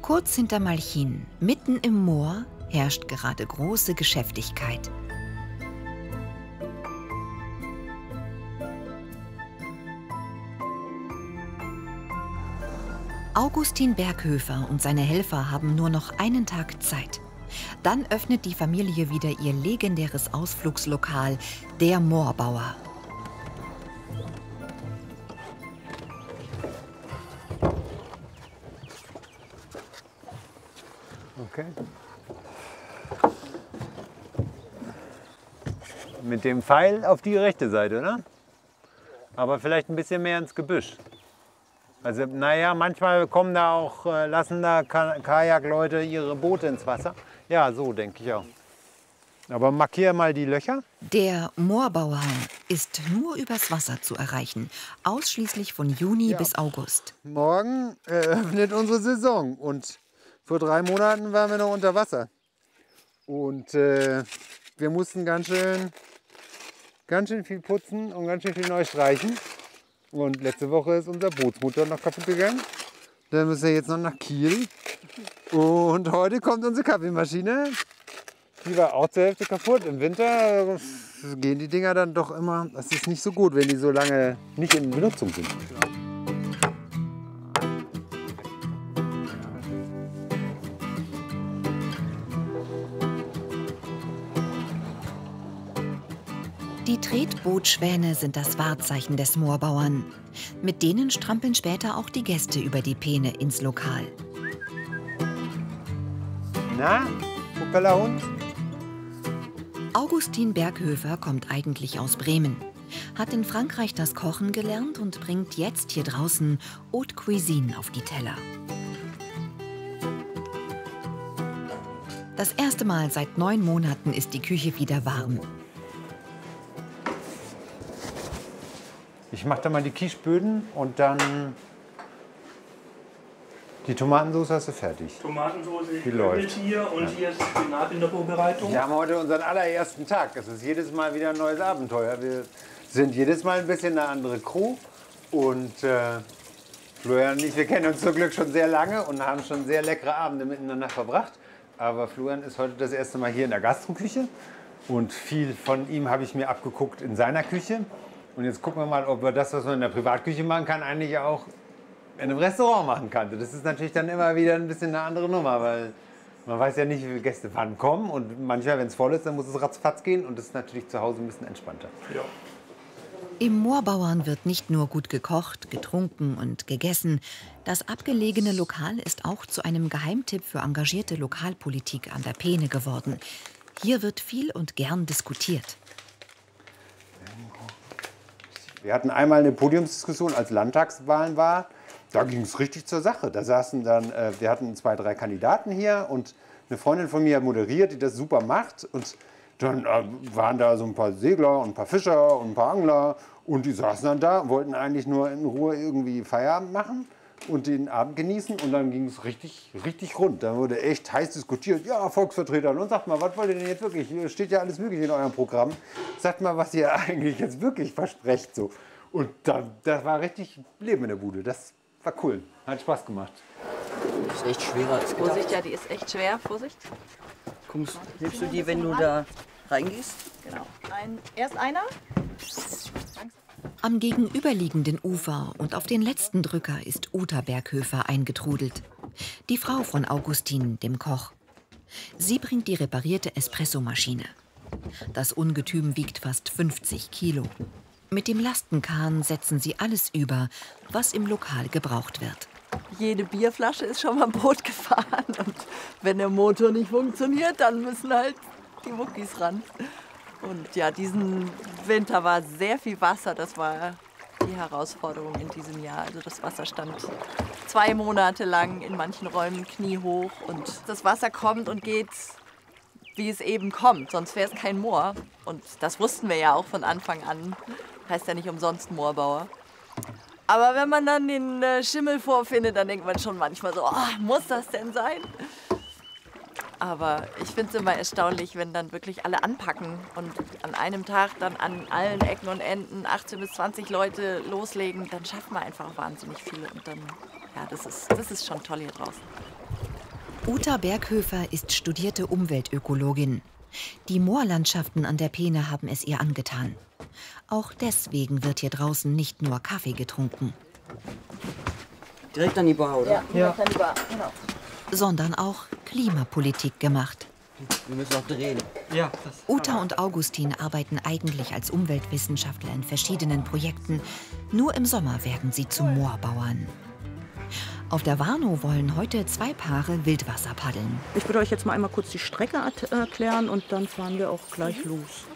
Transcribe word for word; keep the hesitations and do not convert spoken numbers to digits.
Kurz hinter Malchin, mitten im Moor, herrscht gerade große Geschäftigkeit. Augustin Berghöfer und seine Helfer haben nur noch einen Tag Zeit. Dann öffnet die Familie wieder ihr legendäres Ausflugslokal, der Moorbauer. Okay. Mit dem Pfeil auf die rechte Seite, ne? Aber vielleicht ein bisschen mehr ins Gebüsch. Also, naja, manchmal kommen da auch, äh, lassen da Ka Kajakleute ihre Boote ins Wasser. Ja, so denke ich auch. Aber markiere mal die Löcher. Der Moorbauer ist nur übers Wasser zu erreichen, ausschließlich von Juni ja. bis August. Morgen eröffnet unsere Saison und vor drei Monaten waren wir noch unter Wasser. Und äh, wir mussten ganz schön, ganz schön viel putzen und ganz schön viel neu streichen. Und letzte Woche ist unser Bootsmotor noch kaputt gegangen. Dann müssen wir jetzt noch nach Kiel. Und heute kommt unsere Kaffeemaschine. Die war auch zur Hälfte kaputt. Im Winter gehen die Dinger dann doch immer. Das ist nicht so gut, wenn die so lange nicht in Benutzung sind. Die Tretbootschwäne sind das Wahrzeichen des Moorbauern. Mit denen strampeln später auch die Gäste über die Peene ins Lokal. Na, Propellerhund? Augustin Berghöfer kommt eigentlich aus Bremen, hat in Frankreich das Kochen gelernt und bringt jetzt hier draußen Haute Cuisine auf die Teller. Das erste Mal seit neun Monaten ist die Küche wieder warm. Ich mache da mal die Quicheböden und dann die Tomatensauce hast du fertig. Tomatensauce die läuft hier und ja. hier ist Spinat in der Vorbereitung. Wir haben heute unseren allerersten Tag. Es ist jedes Mal wieder ein neues Abenteuer. Wir sind jedes Mal ein bisschen eine andere Crew und äh, Florian und ich, wir kennen uns zum Glück schon sehr lange und haben schon sehr leckere Abende miteinander verbracht. Aber Florian ist heute das erste Mal hier in der Gastroküche und viel von ihm habe ich mir abgeguckt in seiner Küche. Und jetzt gucken wir mal, ob wir das, was man in der Privatküche machen kann, eigentlich auch in einem Restaurant machen kann. Das ist natürlich dann immer wieder ein bisschen eine andere Nummer, weil man weiß ja nicht, wie viele Gäste wann kommen. Und manchmal, wenn es voll ist, dann muss es ratzfatz gehen. Und das ist natürlich zu Hause ein bisschen entspannter. Ja. Im Moorbauern wird nicht nur gut gekocht, getrunken und gegessen. Das abgelegene Lokal ist auch zu einem Geheimtipp für engagierte Lokalpolitik an der Peene geworden. Hier wird viel und gern diskutiert. Wir hatten einmal eine Podiumsdiskussion, als Landtagswahlen war. Da ging es richtig zur Sache. Da saßen dann, äh, wir hatten zwei, drei Kandidaten hier und eine Freundin von mir moderiert, die das super macht. Und dann äh, waren da so ein paar Segler und ein paar Fischer und ein paar Angler. Und die saßen dann da, wollten eigentlich nur in Ruhe irgendwie Feierabend machen und den Abend genießen. Und dann ging es richtig, richtig rund. Da wurde echt heiß diskutiert. Ja, Volksvertreter, und sagt mal, was wollt ihr denn jetzt wirklich? Hier steht ja alles Mögliche in eurem Programm. Sagt mal, was ihr eigentlich jetzt wirklich versprecht. So. Und dann, das war richtig Leben in der Bude. Das war cool. Hat Spaß gemacht. Das ist echt schwerer als gedacht. Vorsicht, ja, die ist echt schwer. Vorsicht. Kommst, hilfst du dir, wenn du da reingehst? Genau. Ein, erst einer. Am gegenüberliegenden Ufer und auf den letzten Drücker ist Uta Berghöfer eingetrudelt. Die Frau von Augustin, dem Koch. Sie bringt die reparierte Espressomaschine. Das Ungetüm wiegt fast fünfzig Kilo. Mit dem Lastenkahn setzen sie alles über, was im Lokal gebraucht wird. Jede Bierflasche ist schon mal Boot gefahren. Und wenn der Motor nicht funktioniert, dann müssen halt die Muckis ran. Und ja, diesen Winter war sehr viel Wasser. Das war die Herausforderung in diesem Jahr. Also das Wasser stand zwei Monate lang in manchen Räumen kniehoch. Und das Wasser kommt und geht, wie es eben kommt. Sonst wäre es kein Moor. Und das wussten wir ja auch von Anfang an. Heißt ja nicht umsonst Moorbauer. Aber wenn man dann den äh, Schimmel vorfindet, dann denkt man schon manchmal so, oh, muss das denn sein? Aber ich finde es immer erstaunlich, wenn dann wirklich alle anpacken und an einem Tag dann an allen Ecken und Enden achtzehn bis zwanzig Leute loslegen, dann schafft man einfach wahnsinnig viel. Und dann, ja, das ist, das ist schon toll hier draußen. Uta Berghöfer ist studierte Umweltökologin. Die Moorlandschaften an der Peene haben es ihr angetan. Auch deswegen wird hier draußen nicht nur Kaffee getrunken, Direkt an die Bar, oder? Ja, ja. Genau. sondern auch Klimapolitik gemacht. Wir müssen auch drehen. Ja, das Uta und Augustin arbeiten eigentlich als Umweltwissenschaftler in verschiedenen Projekten. Nur im Sommer werden sie zu Moorbauern. Auf der Warnow wollen heute zwei Paare Wildwasser paddeln. Ich würde euch jetzt mal einmal kurz die Strecke erklären und dann fahren wir auch gleich los.